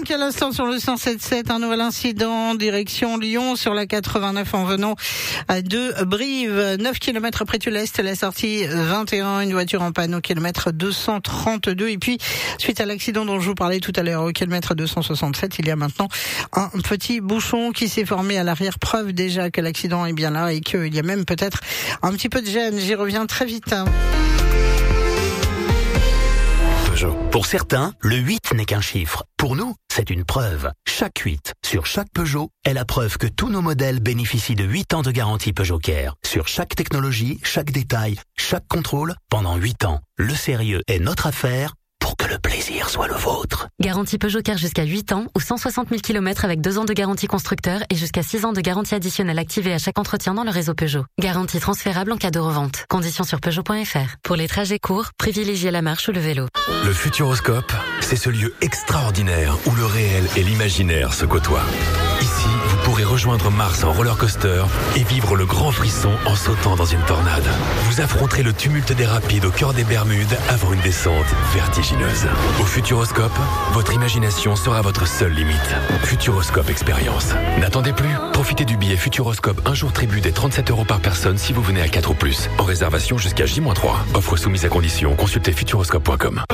donc à l'instant sur le 107.7, un nouvel incident direction Lyon sur la 89 en venant de Brive. 9 km après Tullest, la sortie 21, une voiture en panne au kilomètre 232. Et puis, suite à l'accident dont je vous parlais tout à l'heure au kilomètre 267, il y a maintenant un petit bouchon qui s'est formé à l'arrière. Preuve déjà que l'accident est bien là et qu'il y a même peut-être un petit peu de gêne. J'y reviens très vite. Pour certains, le 8 n'est qu'un chiffre. Pour nous, c'est une preuve. Chaque 8 sur chaque Peugeot est la preuve que tous nos modèles bénéficient de 8 ans de garantie Peugeot Care. Sur chaque technologie, chaque détail, chaque contrôle, pendant 8 ans. Le sérieux est notre affaire pour que le plaisir soit le vôtre. Garantie Peugeot Care jusqu'à 8 ans ou 160 000 km avec 2 ans de garantie constructeur et jusqu'à 6 ans de garantie additionnelle activée à chaque entretien dans le réseau Peugeot. Garantie transférable en cas de revente. Conditions sur Peugeot.fr. Pour les trajets courts, privilégiez la marche ou le vélo. Le Futuroscope, c'est ce lieu extraordinaire où le réel et l'imaginaire se côtoient. Ici, vous pourrez rejoindre Mars en roller coaster et vivre le grand frisson en sautant dans une tornade. Vous affronterez le tumulte des rapides au cœur des Bermudes avant une descente vertigineuse. Au Futuroscope, votre imagination sera votre seule limite. Futuroscope Expérience. N'attendez plus. Profitez du billet Futuroscope un jour tribu des 37 € par personne si vous venez à 4 ou plus. En réservation jusqu'à J-3. Offre soumise à condition. Consultez futuroscope.com.